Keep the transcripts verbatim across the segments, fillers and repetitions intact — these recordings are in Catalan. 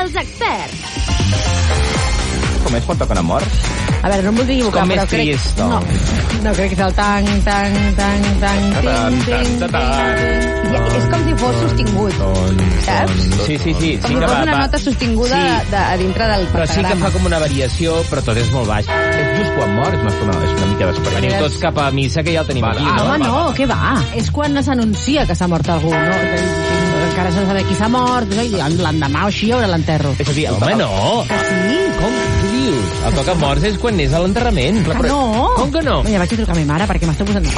Els experts. Com és quan toquen a morts? A veure, no em vull equivocar, com però més crec... trist, no? No, crec que és el tang, tang, tang, tang, ting, ting, ting. És com si fos sostingut, saps? Sí, sí, sí. Com si fos una nota sostinguda a dintre del pentagrama. Però sí que fa com una variació, però tot és molt baix. És just quan mor, és una estona, és una mica després. Veniu tots cap a missa, que ja el tenim aquí, no? Home, no, què va? És quan s'anuncia que s'ha mort algú, no? Encara s'ha de saber qui s'ha mort, i l'endemà o així hi haurà l'enterro. És a dir, home, no! Que sí? Com tu dius? El toca morts és quan és a l'enterrament. Que no! Com que no? Ja vaig a trucar a mi mare perquè m'està posant...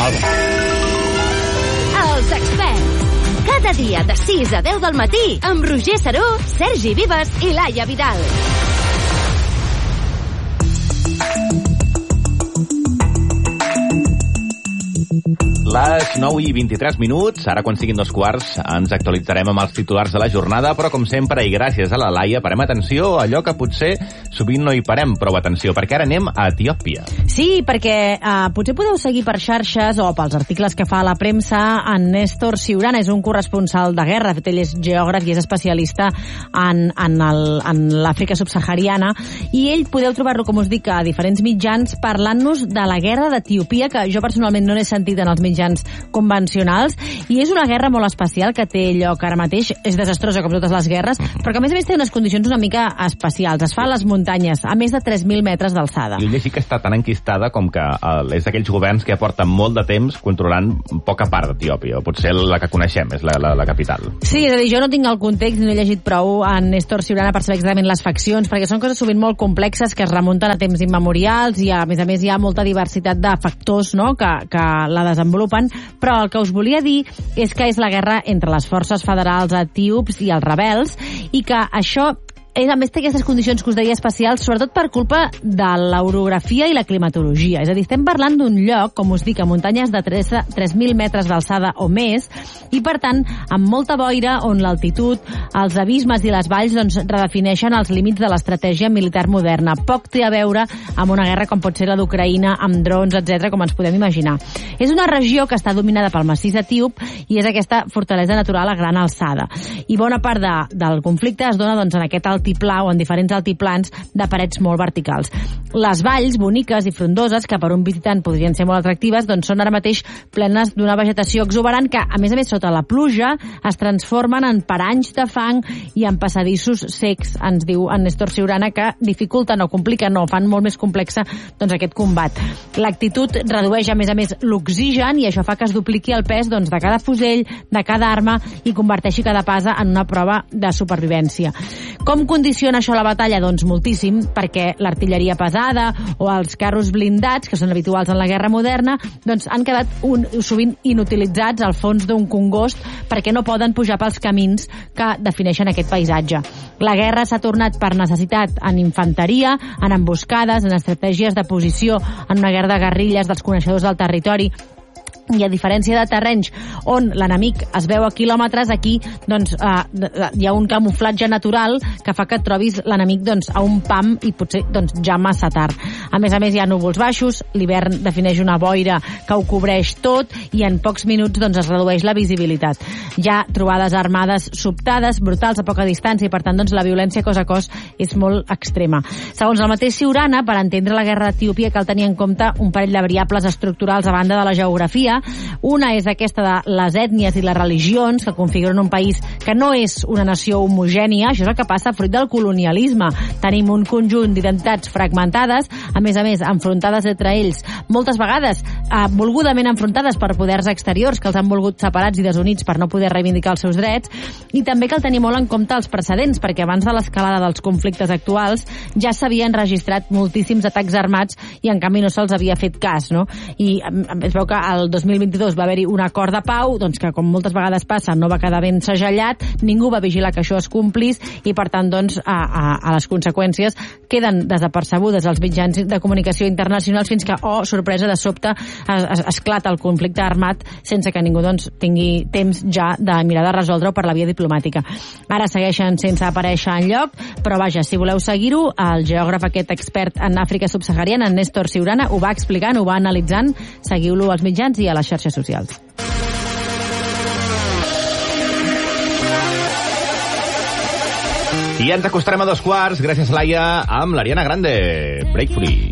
Els experts. Cada dia de sis a deu del matí amb Roger Saró, Sergi Vives i Laia Vidal. Les nou i vint-i-tres minuts, ara quan siguin dos quarts ens actualitzarem amb els titulars de la jornada, però com sempre i gràcies a la Laia parem atenció a allò que potser sovint no hi parem prou atenció, perquè ara anem a Etiòpia. Sí, perquè eh, potser podeu seguir per xarxes o pels articles que fa a la premsa en Néstor Ciurana, és un corresponsal de guerra, de fet ell és geògraf i és especialista en, en, el, en l'Àfrica subsahariana, i ell podeu trobar-lo, com us dic, a diferents mitjans parlant-nos de la guerra d'Etiòpia, que jo personalment no n'he sentit en els mitjans convencionals, i és una guerra molt especial que té lloc ara mateix, és desastrosa com totes les guerres, però que a més a més té unes condicions una mica especials. Es fa a les muntanyes, a més de tres mil metres d'alçada. I ell sí que està tan enquistada com que eh, és d'aquells governs que porten molt de temps controlant poca part d'Etiòpia, o potser la que coneixem és la, la, la capital. Sí, és a dir, jo no tinc el context, no he llegit prou en Néstor Ciurana per saber exactament les faccions, perquè són coses sovint molt complexes que es remunten a temps immemorials i a més a més hi ha molta diversitat de factors, no?, que, que la desenvolupen, però el que us volia dir és que és la guerra entre les forces federals etíops i els rebels, i que això és, a més, té aquestes condicions que us deia especials, sobretot per culpa de l'orografia i la climatologia. És a dir, estem parlant d'un lloc, com us dic, a muntanyes de tres mil metres d'alçada o més, i, per tant, amb molta boira, on l'altitud, els abismes i les valls doncs, redefineixen els límits de l'estratègia militar moderna. Poc té a veure amb una guerra com pot ser la d'Ucraïna, amb drons, etcètera, com ens podem imaginar. És una regió que està dominada pel massís etíop i és aquesta fortalesa natural a gran alçada. I bona part de, del conflicte es dona doncs, en aquest altiplà o en diferents altiplans de parets molt verticals. Les valls, boniques i frondoses, que per un visitant podrien ser molt atractives, doncs són ara mateix plenes d'una vegetació exuberant que, a més a més, sota la pluja, es transformen en paranys de fang i en passadissos secs, ens diu en Néstor Ciurana, que dificulten o compliquen o fan molt més complexa doncs, aquest combat. L'actitud redueix, a més a més, l'oxigen i això fa que es dupliqui el pes doncs, de cada fusell, de cada arma i converteixi cada pasa en una prova de supervivència. Com condiciona això la batalla? Doncs moltíssim, perquè l'artilleria pesada o els carros blindats, que són habituals en la guerra moderna, doncs han quedat un, sovint inutilitzats al fons d'un congost perquè no poden pujar pels camins que defineixen aquest paisatge. La guerra s'ha tornat per necessitat en infanteria, en emboscades, en estratègies de posició, en una guerra de guerrilles dels coneixedors del territori. I a diferència de terrenys on l'enemic es veu a quilòmetres, aquí doncs, eh, hi ha un camuflatge natural que fa que et trobis l'enemic doncs, a un pam i potser doncs, ja massa tard. A més a més hi ha núvols baixos, l'hivern defineix una boira que ho cobreix tot i en pocs minuts doncs, es redueix la visibilitat. Hi ha trobades armades sobtades, brutals a poca distància i per tant doncs, la violència cos a cos és molt extrema. Segons el mateix Ciurana, per entendre la guerra d'Etiòpia cal tenir en compte un parell de variables estructurals a banda de la geografia. Una és aquesta de les ètnies i les religions que configuren un país que no és una nació homogènia. Això és el que passa fruit del colonialisme. Tenim un conjunt d'identitats fragmentades, a més a més enfrontades entre ells, moltes vegades eh, volgudament enfrontades per poders exteriors que els han volgut separats i desunits per no poder reivindicar els seus drets, i també cal tenir molt en compte els precedents, perquè abans de l'escalada dels conflictes actuals ja s'havien registrat moltíssims atacs armats i en canvi no se'ls havia fet cas, no? I es veu que el dos mil vint-i-dos va haver-hi un acord de pau, doncs que com moltes vegades passa no va quedar ben segellat, ningú va vigilar que això es complís i per tant doncs a, a, a les conseqüències queden desapercebudes als mitjans de comunicació internacionals fins que, oh, sorpresa, de sobte es, es, esclata el conflicte armat sense que ningú doncs tingui temps ja de mirar de resoldre-ho per la via diplomàtica. Ara segueixen sense aparèixer enlloc, però vaja, si voleu seguir-ho, el geògraf aquest expert en Àfrica subsahariana, en Néstor Ciurana, ho va explicant, ho va analitzant, seguiu-lo als mitjans i a les xarxes socials. I ens acostarem a dos quarts, gràcies, Laia, amb l'Ariana Grande. Break Free.